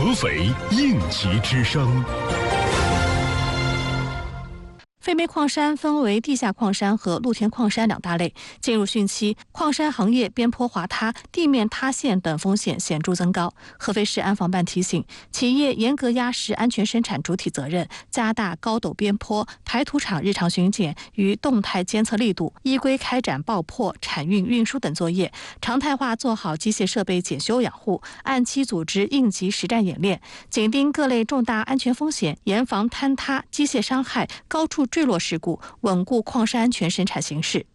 合肥应急之声。 飞煤矿山分为地下矿山和露天矿山两大类。进入汛期，矿山行业边坡滑塌、地面塌陷等风险显著增高。合肥市安防办提醒，企业严格压实安全生产主体责任，加大高陡边坡、排土场日常巡检与动态监测力度，依规开展爆破、产运、运输等作业，常态化做好机械设备检修养护，按期组织应急实战演练，紧盯各类重大安全风险，严防坍塌、机械伤害、高处坠落事故，稳固矿山安全生产形势。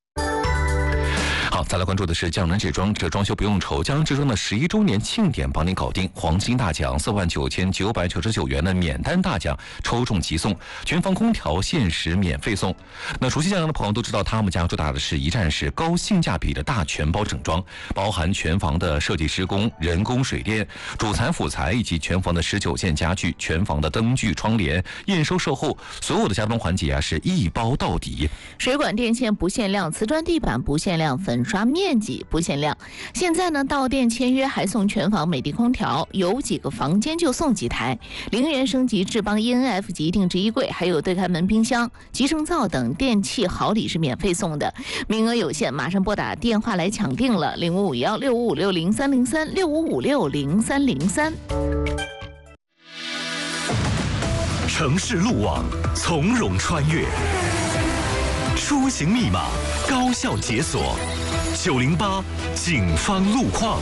好，再来关注的是江南这装修不用愁，江南这装的11周年庆典帮您搞定，黄金大奖49999元的免单大奖抽中即送，全房空调限时免费送。那熟悉江南的朋友都知道，他们家主打的是一站式高性价比的大全包整装，包含全房的设计施工、人工水电、主材辅材以及全房的19件家具、全房的灯具、窗帘、验收售后，所有的家装环节是一包到底。 水管电线不限量，瓷砖地板不限量，粉刷面积不限量。现在呢，到店签约还送全房美的空调，有几个房间就送几台，0元升级智邦 ENF 级定制衣柜，还有对开门冰箱、集成灶等电器好礼是免费送的，名额有限，马上拨打电话来抢定了，055165560303，65560303。 城市路网从容穿越，出行密码高效解锁，908警方路况。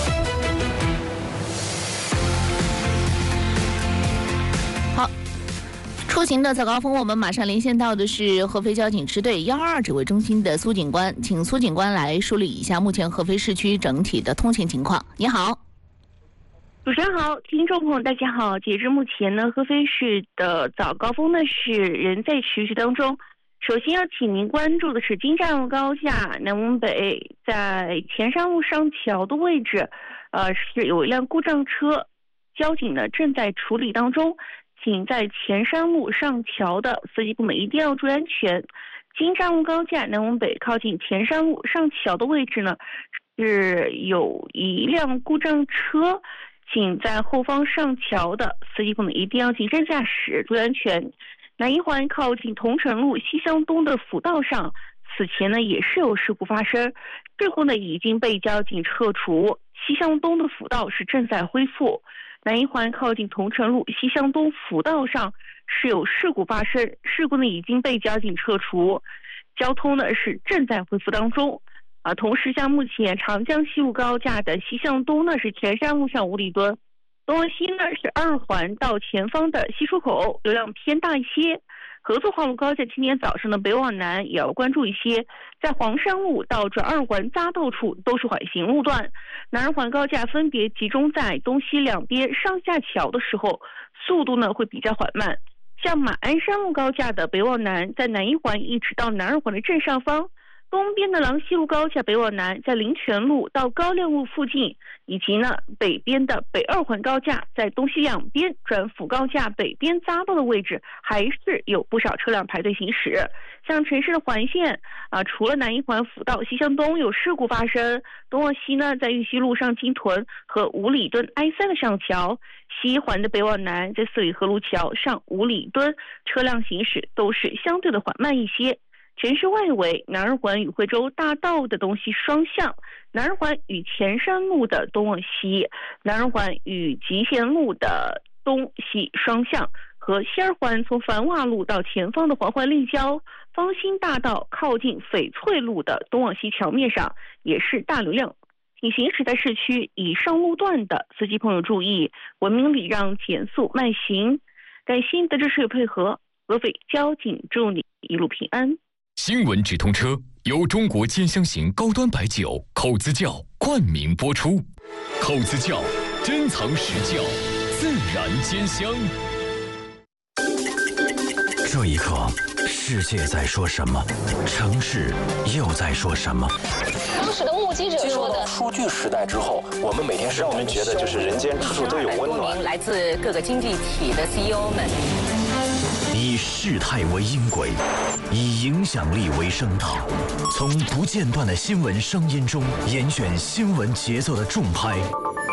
好，出行的早高峰，我们马上连线到的是合肥交警支队122指挥中心的苏警官，请苏警官来梳理一下目前合肥市区整体的通行情况。你好。 主持人好，听众朋友大家好。截至目前呢，合肥市的早高峰呢是仍在持续当中。首先要请您关注的是京站路高架南往北，在前山路上桥的位置，是有一辆故障车，交警呢正在处理当中，请在前山路上桥的司机部门一定要注意安全。京站路高架南往北靠近前山路上桥的位置呢，是有一辆故障车，请在后方上桥的司机部门一定要谨慎驾驶，注意安全。南一环靠近桐城路西向东的辅道上，此前呢也是有事故发生，事故呢已经被交警撤除，西向东的辅道是正在恢复。南一环靠近桐城路西向东辅道上是有事故发生，事故呢已经被交警撤除，交通呢是正在恢复当中。同时像目前长江西路高架的西向东呢是前山路上5里墩，东往西呢是2环到前方的西出口流量偏大一些。合作化路高架今天早上的北往南也要关注一些，在黄山路到转2环匝道处都是缓行路段，南2环高架分别集中在东西两边上下桥的时候，速度呢会比较缓慢。像马鞍山路高架的北往南，在南1环一直到南2环的正上方，东边的郎西路高架北往南在林泉路到高亮路附近，以及呢北边的北2环高架在东西两边转辅高架北边匝道的位置，还是有不少车辆排队行驶。像城市的环线除了南1环辅道西向东有事故发生，东往西呢在玉溪路上金屯和5里墩 I3 的上桥，西1环的北往南在4里河路桥上5里墩车辆行驶都是相对的缓慢一些。城市外围，南2环与惠州大道的东西双向，南2环与前山路的东往西，南2环与集贤路的东西双向，和西2环从繁华路到前方的环环立交，方兴大道靠近翡翠路的东往西桥面上也是大流量。请行驶在市区以上路段的司机朋友注意，文明礼让，减速慢行。感谢您的支持与配合，合肥交警祝你一路平安。 新闻直通车由中国尖香型高端白酒口子窖冠名播出，口子窖珍藏实窖，自然尖香。 这一刻，世界在说什么？城市又在说什么？ 当时的目击者说的， 数据时代之后，我们每天让我们觉得就是人间处处都有温暖。 来自各个经济体的 CEO 们。 以事态为音轨，以影响力为声塔，从不间断的新闻声音中严选新闻节奏的重拍，